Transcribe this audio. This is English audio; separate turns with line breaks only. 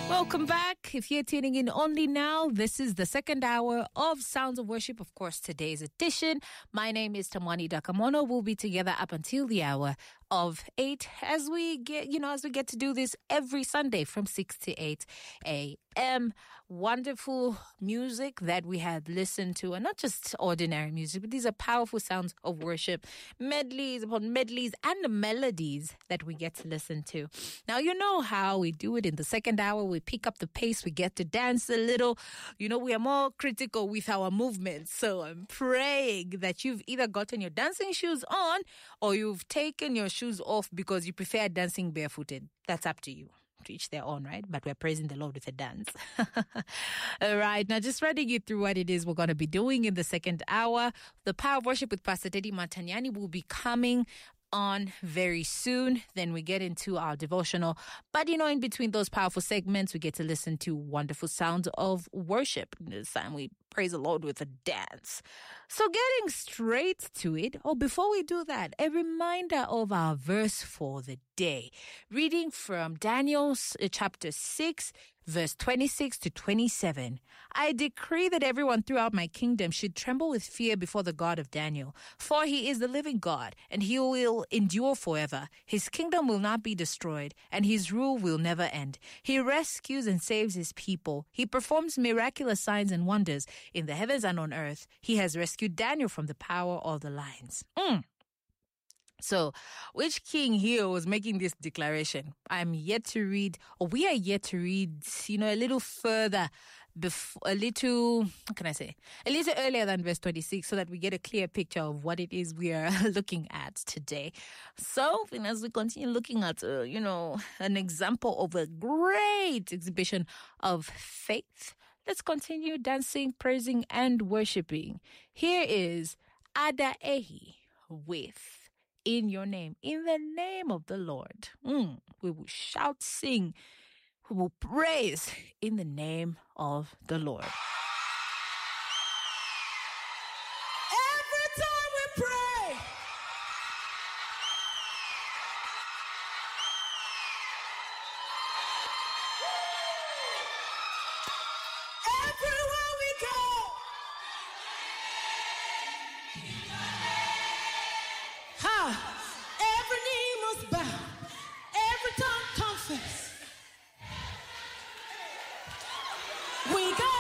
Welcome back. If you're tuning in only now, this is the second hour of Sounds of Worship, of course, today's edition. My name is Tamwani Dakamono. We'll be together up until the hour of 8 as we get to do this every Sunday from 6 to 8 a.m. Wonderful music that we had listened to, and not just ordinary music, but these are powerful sounds of worship, medleys upon medleys, and the melodies that we get to listen to. Now, you know how we do it in the second hour. We pick up the pace. We get to dance a little. You know, we are more critical with our movements. So I'm praying that you've either gotten your dancing shoes on or you've taken your shoes off because you prefer dancing barefooted. That's up to you. To each their own, right? But we're praising the Lord with a dance. All right. Now, just running you through what it is we're going to be doing in the second hour. The Power of Worship with Pastor Teddy Matanyani will be coming on very soon. Then we get into our devotional. But, you know, in between those powerful segments, we get to listen to wonderful sounds of worship. This time we praise the Lord with a dance. So getting straight to it, before we do that, a reminder of our verse for the day. Reading from Daniel chapter 6, verse 26 to 27. I decree that everyone throughout my kingdom should tremble with fear before the God of Daniel, for he is the living God, and he will endure forever. His kingdom will not be destroyed, and his rule will never end. He rescues and saves his people. He performs miraculous signs and wonders in the heavens and on earth. He has rescued Daniel from the power of the lions. So, which king here was making this declaration? We are yet to read, a little further, a little earlier than verse 26, so that we get a clear picture of what it is we are looking at today. So, as we continue looking at, an example of a great exhibition of faith, let's continue dancing, praising, and worshiping. Here is Ada Ehi with In Your Name, in the name of the Lord. We will shout, sing, we will praise in the name of the Lord.
Every time we pray, everywhere we go, every knee must bow, every tongue confess. We go.